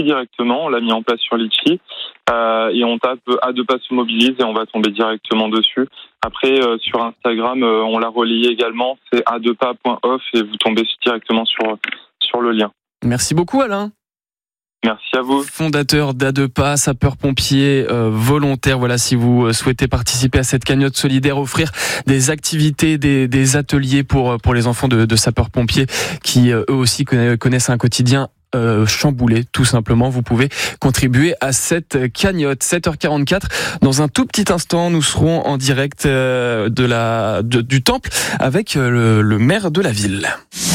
écrit directement, on l'a mis en place sur Litchi, et on tape A2Pas se mobilise et on va tomber directement dessus. Après, sur Instagram, on l'a relayé également, c'est a2pas.off et vous tombez directement sur le lien. Merci beaucoup Alain. Merci à vous. Fondateur d'A2Pas, sapeur-pompier volontaire. Voilà, si vous souhaitez participer à cette cagnotte solidaire, offrir des activités, des ateliers pour les enfants de sapeurs-pompiers qui eux aussi connaissent un quotidien chamboulé, tout simplement. Vous pouvez contribuer à cette cagnotte. 7h44. Dans un tout petit instant, nous serons en direct du temple avec le maire de la ville.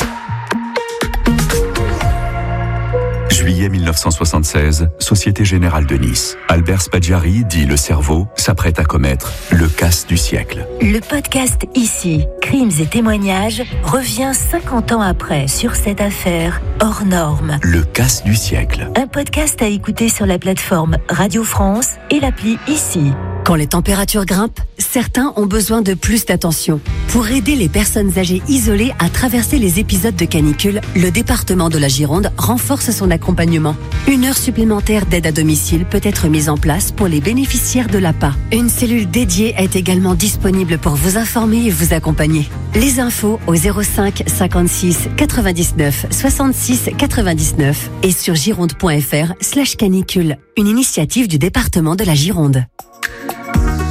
Juillet 1976, Société Générale de Nice. Albert Spaggiari, dit le cerveau, s'apprête à commettre le casse du siècle. Le podcast Ici, crimes et témoignages, revient 50 ans après sur cette affaire hors norme. Le casse du siècle. Un podcast à écouter sur la plateforme Radio France et l'appli Ici. Quand les températures grimpent, certains ont besoin de plus d'attention. Pour aider les personnes âgées isolées à traverser les épisodes de canicule, le département de la Gironde renforce son accompagnement. 1 heure supplémentaire d'aide à domicile peut être mise en place pour les bénéficiaires de l'APA. Une cellule dédiée est également disponible pour vous informer et vous accompagner. Les infos au 05 56 99 66 99 et sur gironde.fr/canicule. Une initiative du département de la Gironde.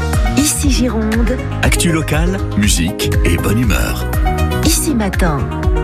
Ici Gironde. Actu locale, musique et bonne humeur. Ici Matin.